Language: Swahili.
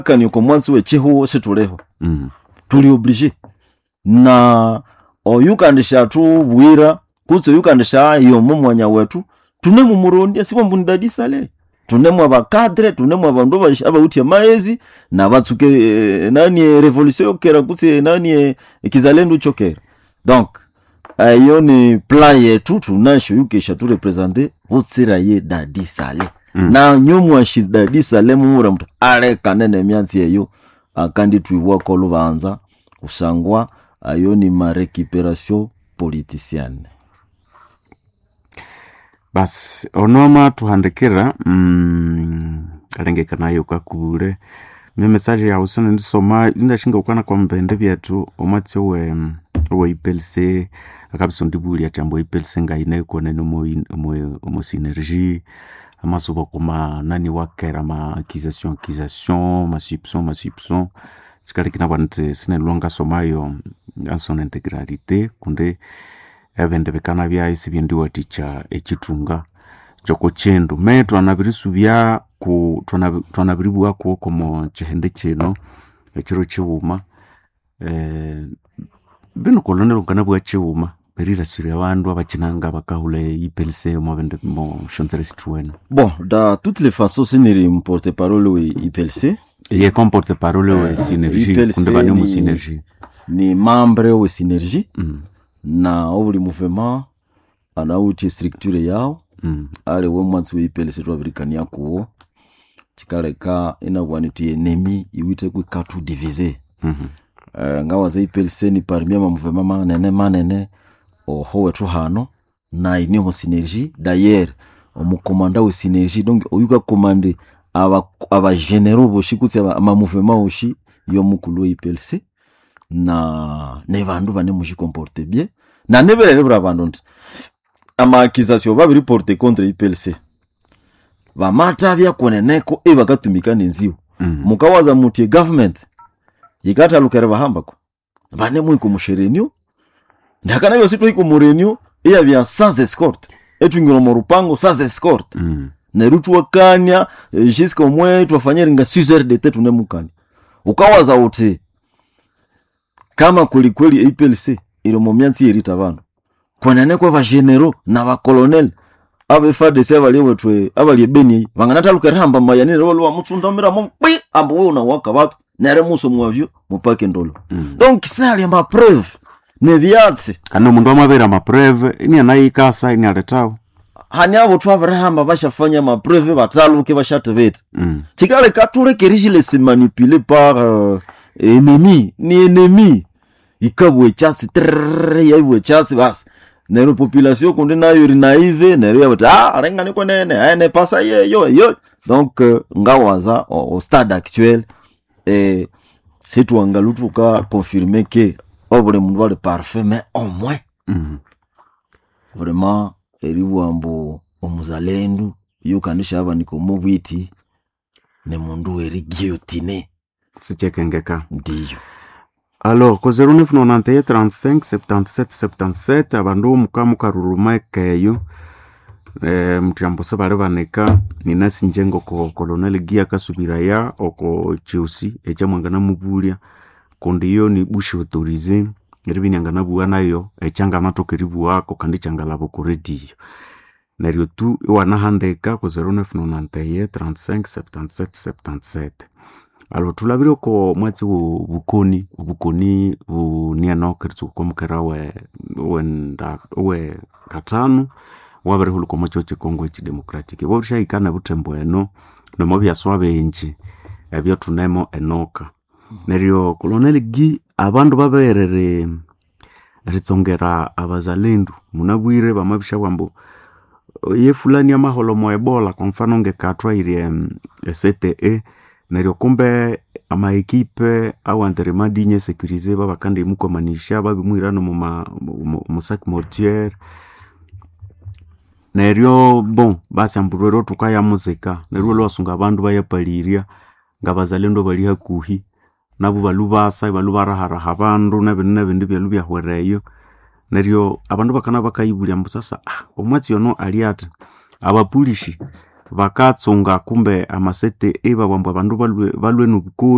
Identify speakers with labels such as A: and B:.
A: kani ko mwanzi we chiho situleho tuli oblige na oyukandisha tu bwira kutse yukandisha iyo mumwanya wetu tunemu murundi sibo mbundadi sale tunemu abakadre tunemu abandu abawuti maezi na batsuke nani revolution yokera kutse nani kizalendo chokera donc ayo ni plan yetu tunasho yukesha tu representer utsira ye dadi sale na nyomwa shi dadi sale mumura mtu ale kanene myanzi yeyo akandi tuibwa ko lubanza usangwa ayo ni ma récupération politicienne.
B: Bas onoma tuhandikira alengekana yo kakure me message ya usana ndisoma ndashinga ukana kwa mbende byetu omatse we IPLC akabiso ndibuli atambo IPLC ngaine kone no synergie amasuba kuma nani wakera ma accusation ma soupçon chikari kina bante sine longa somayo en son intégralité kunde ebende bekana bya isibindi waticha echitunga joko chendo meto anabirisubya ku twanabiribuwa ko komo chihende chino echiro chiwuma bino kolonel ngana bwa chiwuma berira sire abandu abachinanga bakahule IPLC mo bende mo chantere situena.
A: Bon, dans toutes les façons c'est une porte-parole oui IPLC
B: et comme porte-parole oui synergie kunde bani mu synergie
A: ni membre we synergie na ovuli mouvement anauti structure yao ale we mwanzi we IPLC twabirikania kuo chikaleka inabwaniti enemy iwite ku katu diviser ngawa za IPLC ni parmi ma mouvement manene oho wetu hano na inyo mo synergie d'ailleurs omukomanda we synergie donc oyuka komande aba généraux boshikutse ama mouvement oshi yo mukulu IPLC na nevandu vane mushi comporter bien na nebele brabandu nti ama accusation ba reporter contre IPLC ba mata bya koneneko ebakatumika nenziwo mukawaza mutie government yikata lukere bahambako bane mu ikumusherenyo ndakana yo situ ikumurenyo iya bya sans escorte etungiro mu rupango sans escorte na rutu wakanya jusqu'au moins twafanyira nga 6 heures de tête tunemukanya ukawaza uti kama kweli IPLC ilo momyanzi yerita bantu kwanane kwa ba general na ba colonel abe FARDC abaliwetwe abali beni banganata lukeramba mayani rolo wa mutsundamira mo pi ambo we una waka batu nare muso mwavyo mupake ndolo donc sali ma preuve ne vyatse
B: kana mundu amabera ma preuve ini anayikasa ini aletawo
A: hanyabo twabarahamba bashafanya ma preuve bataluke bashateveta chikale kature kerishile se manipuler par ennemi ni ennemi ikabwe chasi yaiwe chasi bas nero population konde nayo ri naive nero yabata renga niko nene ene pasa yo donc ngawaza au stade actuel c'est tout angalutu ka confirmer que obule mundu wale parfait mais au moins vraiment eriwambo omuzalendo yukandisha aba niko mubwiti ne mundu eri guillotine
B: sichekengeka
A: ndiyo.
B: Alors, ko 0991 35 77 77 abandu mukamururuma keyo mutiambo sabale baneka ninasi njengo ko colonel Gia kasubiraya oko Chelsea echamwangana mubulya kondiyo ni bushi autorize ngiribinyangana buwa nayo echanga natokeribu wako kandi changalabo ku radio nario tu wanahandeka ko 0991 35 77 77. Alors tulabiro ko mwati ubukoni niano kertsu ko mukera we katanu wabere hulu ko machoche Kongo echi democratic bo shayikana butembo eno no mobya swabe enchi ebyo tunemo enoka nerio colonel Gi abandu baberere ritsongera abazalendu munabwire bamabisha wambo ye fulani amaholo mo ebola kwa mfano ngekatwa ile CTE nerio kumbe ama equipe au anteremadinye sécuriser baba kandi mukomanisha babi muirano mu sac mortier nerio bon basi amburero tukaya muzika nerio lwasunga abandu bayapaliria ngabazalendo bali hakuhi nabo balubasa balubarahara abandu nabindi byalubya hwereyo nerio abandu bakana bakayibulya mbusasa omwatsi yono aliata abapulishi bakatsunga kumbe amasete eba bambo abandu balwe nuko